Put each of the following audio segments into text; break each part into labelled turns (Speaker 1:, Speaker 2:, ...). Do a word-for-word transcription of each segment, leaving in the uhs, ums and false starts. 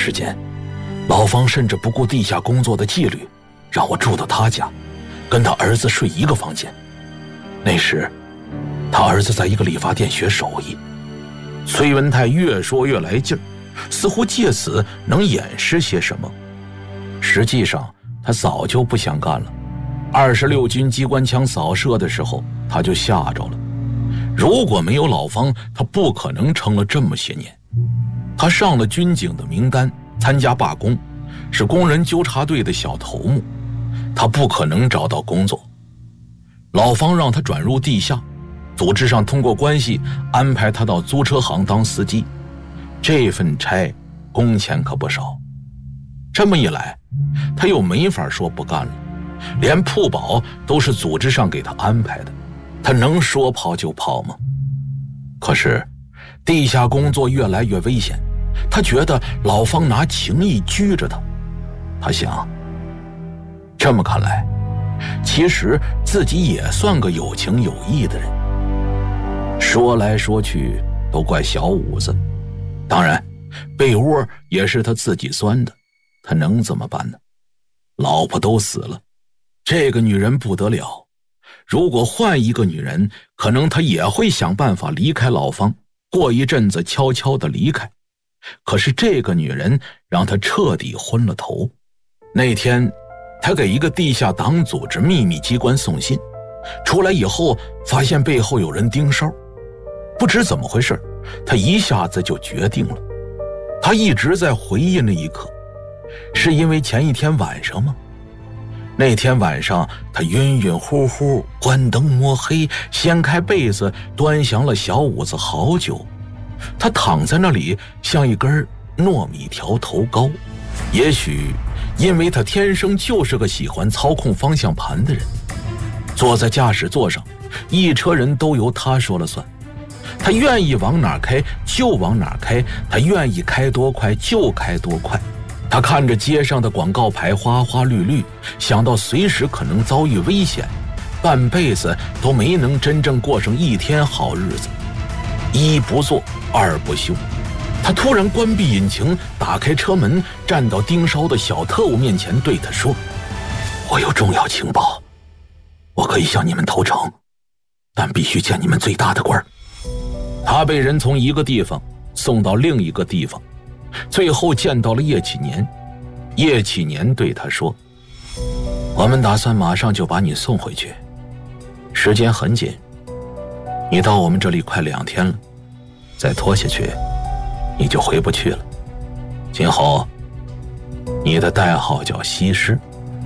Speaker 1: 时间，老方甚至不顾地下工作的纪律，让我住到他家，跟他儿子睡一个房间。那时他儿子在一个理发店学手艺。崔文泰越说越来劲儿，似乎借此能掩饰些什么。实际上他早就不想干了。二十六军机关枪扫射的时候，他就吓着了。如果没有老方，他不可能撑了这么些年。他上了军警的名单，参加罢工，是工人纠察队的小头目，他不可能找到工作。老方让他转入地下，组织上通过关系安排他到租车行当司机，这份差工钱可不少。这么一来，他又没法说不干了，连铺保都是组织上给他安排的，他能说跑就跑吗？可是地下工作越来越危险，他觉得老方拿情义拘着他。他想，这么看来，其实自己也算个有情有义的人。说来说去都怪小五子，当然被窝也是他自己钻的，他能怎么办呢？老婆都死了，这个女人不得了，如果换一个女人，可能他也会想办法离开老方，过一阵子悄悄地离开。可是这个女人让他彻底昏了头。那天他给一个地下党组织秘密机关送信，出来以后发现背后有人盯梢，不知怎么回事，他一下子就决定了。他一直在回忆那一刻，是因为前一天晚上吗？那天晚上他晕晕乎乎，关灯摸黑，掀开被子端详了小五子好久。他躺在那里像一根糯米条头高，也许因为他天生就是个喜欢操控方向盘的人，坐在驾驶座上，一车人都由他说了算，他愿意往哪开就往哪开，他愿意开多快就开多快。他看着街上的广告牌花花绿绿，想到随时可能遭遇危险，半辈子都没能真正过上一天好日子。一不做二不休，他突然关闭引擎，打开车门，站到盯梢的小特务面前，对他说：我有重要情报，我可以向你们投诚，但必须见你们最大的官。他被人从一个地方送到另一个地方，最后见到了叶启年。叶启年对他说：我们打算马上就把你送回去，时间很紧，你到我们这里快两天了，再拖下去你就回不去了。今后你的代号叫西施。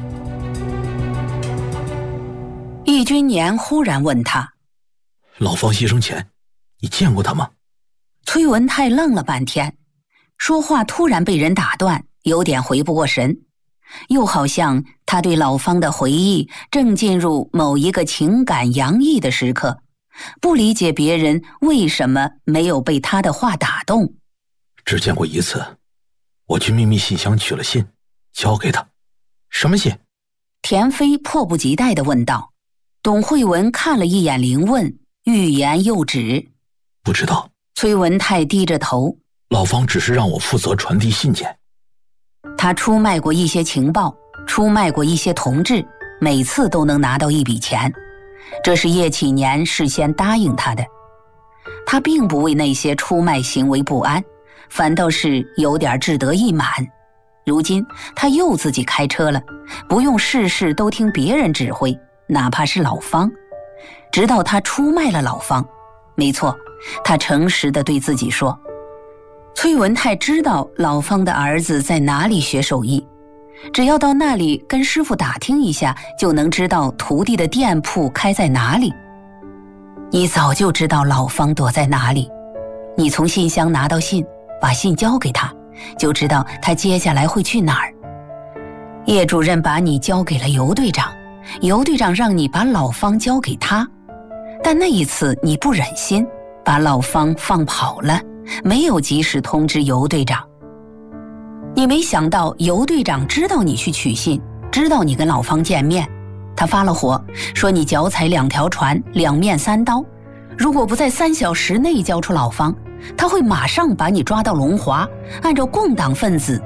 Speaker 2: 易君年忽然问他：
Speaker 1: 老方牺牲前你见过他吗？
Speaker 2: 崔文泰愣了半天，说话突然被人打断，有点回不过神，又好像他对老方的回忆正进入某一个情感洋溢的时刻，不理解别人为什么没有被他的话打动。
Speaker 1: 只见过一次，我去秘密信箱取了信，交给他。什么信？
Speaker 2: 田飞迫不及待地问道。董慧文看了一眼灵问，欲言又止。
Speaker 1: 不知道。
Speaker 2: 崔文泰低着头。
Speaker 1: 老方只是让我负责传递信件。
Speaker 2: 他出卖过一些情报，出卖过一些同志，每次都能拿到一笔钱，这是叶启年事先答应他的。他并不为那些出卖行为不安，反倒是有点志得意满。如今他又自己开车了，不用事事都听别人指挥，哪怕是老方。直到他出卖了老方，没错，他诚实地对自己说。崔文泰知道老方的儿子在哪里学手艺，只要到那里跟师傅打听一下，就能知道徒弟的店铺开在哪里。你早就知道老方躲在哪里，你从信箱拿到信，把信交给他，就知道他接下来会去哪儿。叶主任把你交给了尤队长，尤队长让你把老方交给他，但那一次你不忍心，把老方放跑了，没有及时通知尤队长。你没想到尤队长知道你去取信，知道你跟老方见面，他发了火，说你脚踩两条船，两面三刀，如果不在三小时内交出老方，他会马上把你抓到龙华，按照共党分子